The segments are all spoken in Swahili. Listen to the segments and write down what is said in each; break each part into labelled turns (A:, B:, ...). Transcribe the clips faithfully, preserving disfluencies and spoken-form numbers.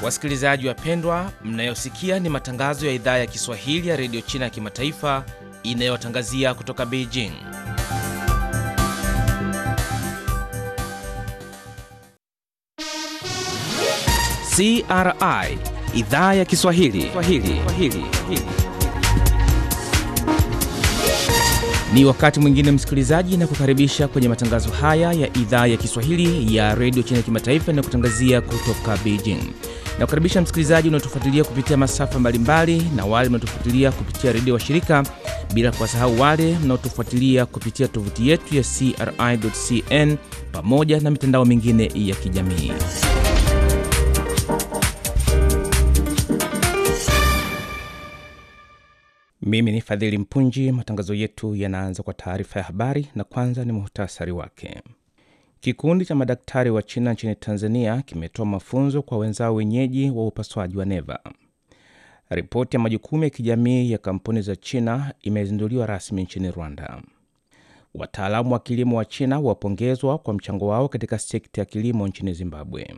A: Wasikilizaji wapendwa, mnayosikia ni matangazo ya idhaa ya Kiswahili ya Radio China ya Kimataifa inayotangazia kutoka Beijing. C R I, idhaa ya Kiswahili. Swahili. Swahili. Ni wakati mwingine msikilizaji, na kukaribisha kwenye matangazo haya ya idhaa ya Kiswahili ya Radio China ya Kimataifa inayotangazia kutoka Beijing. Na kukaribisha msikilizaji unaotufuatilia kupitia masafa mbalimbali na wale mnaotufuatilia kupitia redio washirika, bila kuwasahau wale mnaotufuatilia kupitia tovuti yetu ya c r i dot c n pamoja na mitandao mingine ya kijamii. Mimi ni Fadhili Mpunji. Matangazo yetu yanaanza kwa taarifa ya habari, na kwanza ni muhtasari wake. Kikundi cha madaktari wa China nchini Tanzania kimetoa mafunzo kwa wenzao wenyeji wa upasuaji wa neva. Ripoti ya majukumu ya kijamii ya kampuni za China imezinduliwa rasmi nchini Rwanda. Wataalamu wa kilimo wa China wapongezwa kwa mchango wao katika sekta ya kilimo nchini Zimbabwe.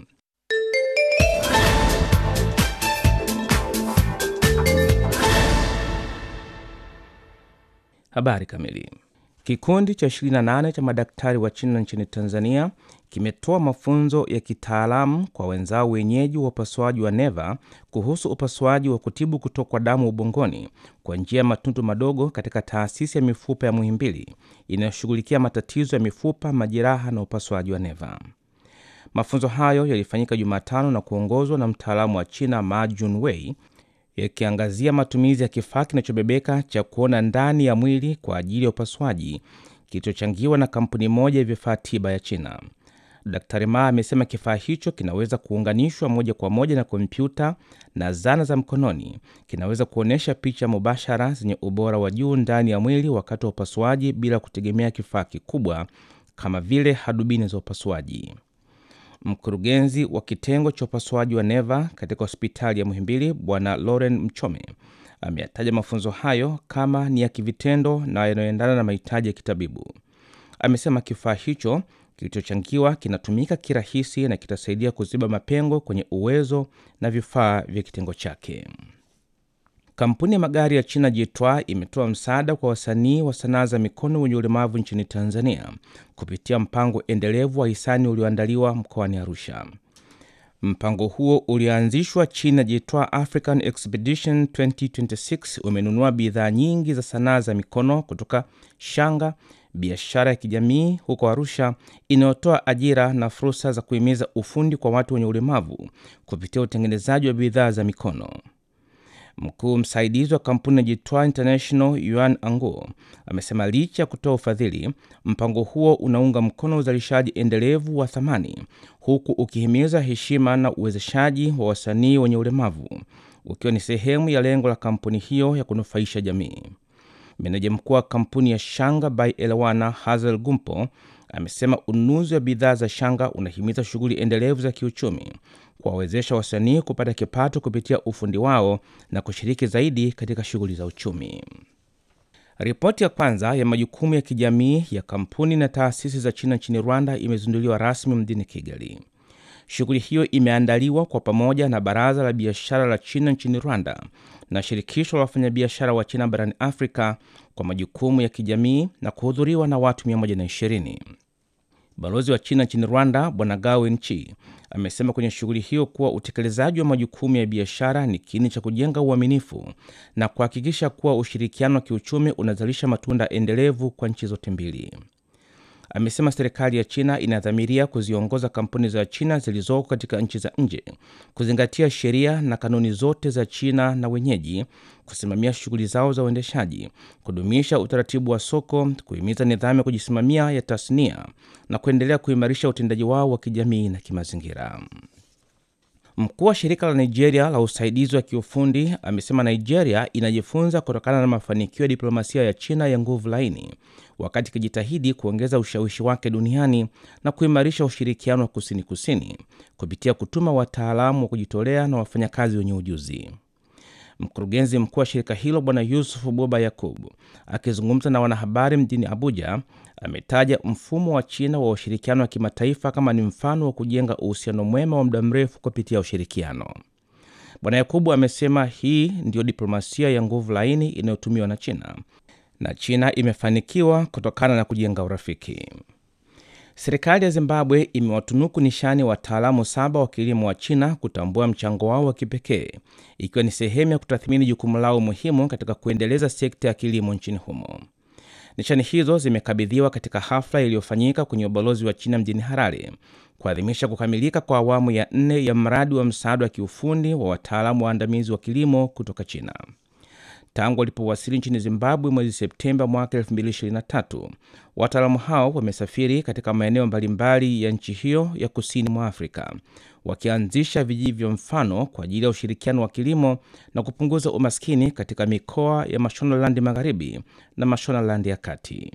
A: Habari kamili. Kikundi cha ishirini na nane cha madaktari wa China nchini Tanzania kimetoa mafunzo ya kitaalamu kwa wenzao wenyeji wa upasuaji wa neva kuhusu upasuaji wa kutibu kutokwa damu ubongoni kwa njia ya matundu madogo katika taasisi ya mifupa ya Muhimbili inayoshughulikia matatizo ya mifupa, majeraha na upasuaji wa neva. Mafunzo hayo yalifanyika Jumatano na kuongozwa na mtaalamu wa China Ma Junwei, yakiangazia matumizi ya kifaa kinachobebeka cha kuona ndani ya mwili kwa ajili ya upasuaji kilichochangiwa na kampuni moja ya vifaa tiba ya China. Daktari Ma amesema kifaa hicho kinaweza kuunganishwa moja kwa moja na kompyuta na zana za mkononi. Kinaweza kuonesha picha mubashara zenye ubora wa juu ndani ya mwili wakati wa upasuaji bila kutegemea kifaa kikubwa kama vile hadubini za upasuaji. Mkurugenzi wa kitengo cha upasuaji wa neva katika hospitali ya Muhimbili, Bwana Lauren Mchome, ameyataja mafunzo hayo kama ni ya kivitendo na yanayoendana na mahitaji ya kitabibu. Amesema kifaa hicho kilichochangiwa kinatumika kirahisi na kitasaidia kuziba mapengo kwenye uwezo na vifaa vya kitengo chake. Kampuni ya magari ya China Jitwa imetoa msaada kwa wasanii wa sanaa za mikono wenye ulemavu nchini Tanzania kupitia mpango endelevu wa hisani ulioandaliwa mkoani Arusha. Mpango huo ulianzishwa China Jitwa African Expedition twenty twenty-six umenunua bidhaa nyingi za sanaa za mikono kutoka shanga, biashara ya kijamii huko Arusha inayotoa ajira na fursa za kuhimiza ufundi kwa watu wenye ulemavu kupitia utengenezaji wa bidhaa za mikono. Mkuu msaidizi wa kampuni ya Jitwa International Yuan Anguo amesema licha ya kutoa ufadhili, mpango huo unaunga mkono uzalishaji endelevu wa thamani, huku ukihimiza heshima na uwezeshaji wa wasanii wenye ulemavu, ukiwa ni sehemu ya lengo la kampuni hiyo ya kunufaisha jamii. Meneja mkuu wa kampuni ya Shanga by Elewana Hazel Gumpo amesema ununuzi wa bidhaa za shanga unahimiza shughuli endelevu za kiuchumi, kuwawezesha wasanii kupata kipato kupitia ufundi wao na kushiriki zaidi katika shughuli za uchumi. Ripoti ya kwanza ya majukumu ya kijamii ya kampuni na taasisi za China nchini Rwanda imezinduliwa rasmi mjini Kigali. Shughuli hiyo imeandaliwa kwa pamoja na Baraza la Biashara la China nchini Rwanda na Shirikisho la Wafanyabiashara wa China barani Afrika kwa majukumu ya kijamii na kuhudhuriwa na watu mia moja na ishirini. Balozi wa China nchini Rwanda, Bwana Gao Nchi, amesema kwenye shughuli hiyo kuwa utekelezaji wa majukumu ya biashara ni kiini cha kujenga uaminifu na kuhakikisha kuwa ushirikiano wa kiuchumi unazalisha matunda endelevu kwa nchi zote mbili. Amesema serikali ya China inadhamiria kuziongoza kampuni za China zilizoko katika nchi za nje kuzingatia sheria na kanuni zote za China na wenyeji, kusimamia shughuli zao za uendeshaji, kudumisha utaratibu wa soko, kuhimiza nidhamu ya kujisimamia ya tasnia na kuendelea kuimarisha utendaji wao wa kijamii na kimazingira. Mkuu wa shirika la Nigeria la usaidizi wa kiufundi amesema Nigeria inajifunza kutokana na mafanikio ya diplomasia ya China ya nguvu laini, wakati kijitahidi kuongeza ushawishi wake duniani na kuimarisha ushirikiano wa kusini kusini kupitia kutuma wataalamu wa kujitolea na wafanyakazi wenye ujuzi. Mkurugenzi mkuu wa shirika hilo Bwana Yusuf Boba Yakubu, akizungumza na wanahabari mjini Abuja, ametaja mfumo wa China wa ushirikiano wa kimataifa kama ni mfano wa kujenga uhusiano mwema wa muda mrefu kupitia ushirikiano. Bwana Yakubu amesema hii ndiyo diplomasia ya nguvu laini inayotumiwa na China, na China imefanikiwa kutokana na kujenga urafiki. Serikali ya Zimbabwe imewatunuku nishani wataalamu saba wa kilimo wa China kutambua mchango wao wa kipekee, ikiwa ni sehemu ya kutathmini jukumu lao muhimu katika kuendeleza sekta ya kilimo nchini humo. Nishani hizo zimekabidhiwa katika hafla iliyofanyika kwenye ubalozi wa China mjini Harare kuadhimisha kukamilika kwa awamu ya nne ya mradi wa msaada wa kiufundi wa wataalamu waandamizi wa kilimo kutoka China. Tangu walipowasili nchini Zimbabwe mwezi Septemba mwaka elfu mbili ishirini na tatu, wataalamu hao wamesafiri katika maeneo mbalimbali ya nchi hiyo ya kusini mwa Afrika, wakianzisha vijiji vya mfano kwa ajili ya ushirikiano wa kilimo na kupunguza umaskini katika mikoa ya Mashonaland Magharibi na Mashonaland ya Kati.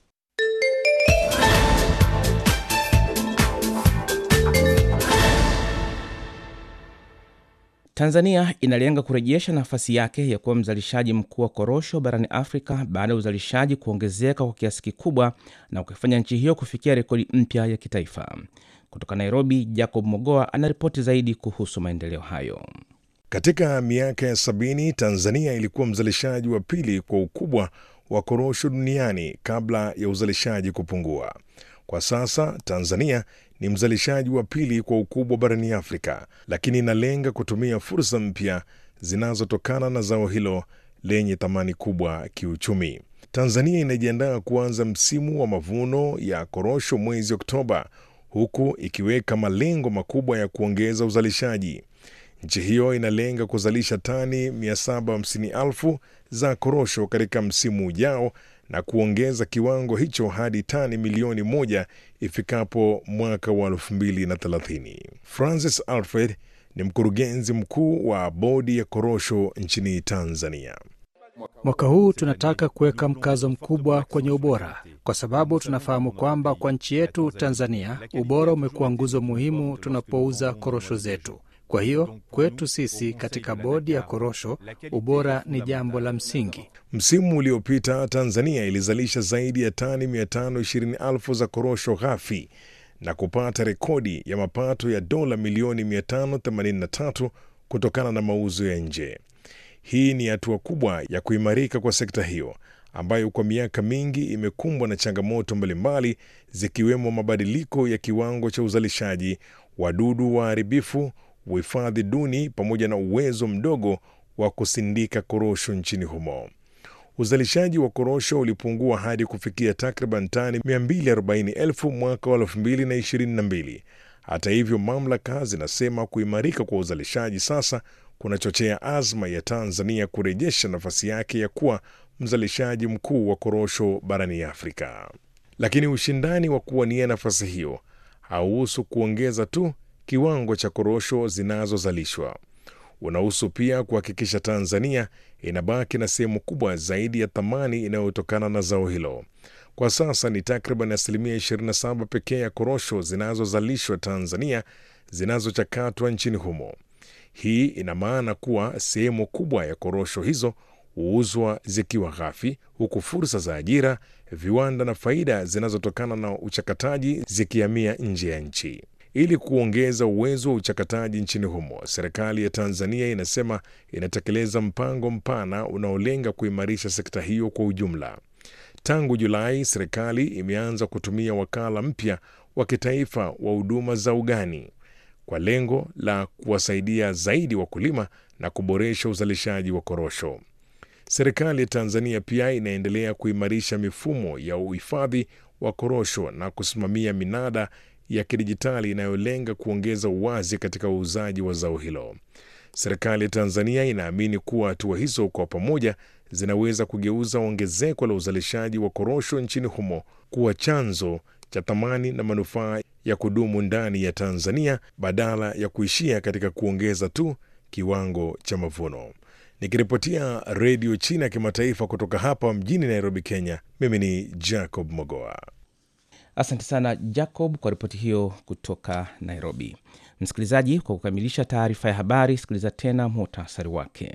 A: Tanzania inalenga kurejesha nafasi yake ya kuwa mzalishaji mkuu wa korosho barani Afrika baada ya uzalishaji kuongezeka kwa kiasi kikubwa na kufanya nchi hiyo kufikia rekodi mpya ya kitaifa. Kutoka Nairobi, Jacob Mogoa anaripoti zaidi kuhusu maendeleo hayo.
B: Katika miaka ya sabini, Tanzania ilikuwa mzalishaji wa pili kwa ukubwa wa korosho duniani kabla ya uzalishaji kupungua. Kwa sasa, Tanzania ni mzalishaji wa pili kwa ukubwa barani Afrika, lakini inalenga kutumia fursa mpya zinazotokana na zao hilo lenye thamani kubwa kiuchumi. Tanzania inajiandaa kuanza msimu wa mavuno ya korosho mwezi Oktoba, huku ikiweka malengo makubwa ya kuongeza uzalishaji. Nchi hiyo inalenga kuzalisha tani mia saba hamsini elfu za korosho katika msimu ujao na kuongeza kiwango hicho hadi tani milioni moja ifikapo mwaka wa elfu mbili na thelathini. Francis Alfred ni mkurugenzi mkuu wa bodi ya korosho nchini Tanzania.
C: Mwaka huu tunataka kuweka mkazo mkubwa kwenye ubora, kwa sababu tunafahamu kwamba kwa nchi yetu Tanzania, ubora umekuwa nguzo muhimu tunapouza korosho zetu. Kwa hiyo kwetu sisi katika bodi ya korosho, ubora ni jambo la msingi.
B: Msimu uliopita Tanzania ilizalisha zaidi ya tani mia tano ishirini elfu za korosho ghafi na kupata rekodi ya mapato ya dola milioni mia tano themanini na tatu kutokana na mauzo ya nje. Hii ni hatua kubwa ya kuimarika kwa sekta hiyo ambayo kwa miaka mingi imekumbwa na changamoto mbalimbali, zikiwemo mabadiliko ya kiwango cha uzalishaji, wadudu waharibifu, uhifadhi duni pamoja na uwezo mdogo wa kusindika korosho nchini humo. Uzalishaji wa korosho ulipungua hadi kufikia takriban tani mia mbili arobaini elfu mwaka wa elfu mbili na ishirini na mbili. Hata hivyo, mamlaka zinasema kuimarika kwa uzalishaji sasa kunachochea azma ya Tanzania kurejesha nafasi yake ya kuwa mzalishaji mkuu wa korosho barani Afrika. Lakini ushindani wa kuwania nafasi hiyo hauhusu kuongeza tu kiwango cha korosho zinazozalishwa. Unahusu pia kuhakikisha Tanzania inabaki na sehemu kubwa zaidi ya thamani inayotokana na zao hilo. Kwa sasa ni takriban asilimia ishirini na saba pekee ya korosho zinazozalishwa Tanzania zinazochakatwa nchini humo. Hii ina maana kuwa sehemu kubwa ya korosho hizo huuzwa zikiwa ghafi, huku fursa za ajira, viwanda na faida zinazotokana na uchakataji zikihamia nje ya nchi. Ili kuongeza uwezo wa uchakataji nchini humo, serikali ya Tanzania inasema inatekeleza mpango mpana unaolenga kuimarisha sekta hiyo kwa ujumla. Tangu Julai, serikali imeanza kutumia wakala mpya wa kitaifa wa huduma za ugani kwa lengo la kuwasaidia zaidi wakulima na kuboresha uzalishaji wa korosho. Serikali ya Tanzania pia inaendelea kuimarisha mifumo ya uhifadhi wa korosho na kusimamia minada ya kidijitali inayolenga kuongeza uwazi katika uuzaji wa zao hilo. Serikali ya Tanzania inaamini kuwa hatua hizo kwa pamoja zinaweza kugeuza ongezeko la uzalishaji wa korosho nchini humo kuwa chanzo cha thamani na manufaa ya kudumu ndani ya Tanzania badala ya kuishia katika kuongeza tu kiwango cha mavuno. Nikiripotia Radio China ya Kimataifa kutoka hapa mjini Nairobi, Kenya, mimi ni Jacob Mogoa.
A: Asante sana Jacob kwa ripoti hiyo kutoka Nairobi. Msikilizaji, kwa kukamilisha taarifa ya habari, sikiliza tena muhtasari wake.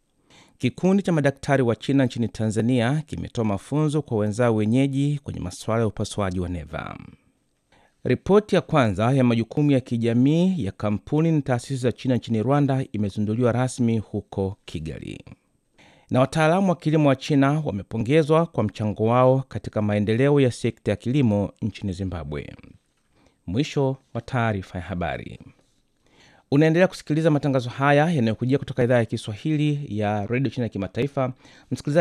A: Kikundi cha madaktari wa China nchini Tanzania kimetoa mafunzo kwa wenzao wenyeji kwenye masuala ya upasuaji wa neva. Ripoti ya kwanza ya majukumu ya kijamii ya kampuni na taasisi za China nchini Rwanda imezinduliwa rasmi huko Kigali. Na wataalamu wa kilimo wa China wamepongezwa kwa mchango wao katika maendeleo ya sekta ya kilimo nchini Zimbabwe. Mwisho wa taarifa ya habari. Unaendelea kusikiliza matangazo haya yanayokujia kutoka idhaa ya Kiswahili ya Radio China Kimataifa. Msikilizaji